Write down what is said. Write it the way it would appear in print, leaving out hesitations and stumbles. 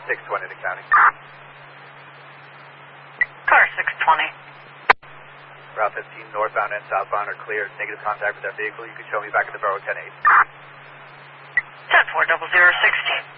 620 to county. Car 620. Route 15 northbound and southbound are clear. Negative contact with that vehicle. You can show me back at the Borough 10-8. 10-400-16.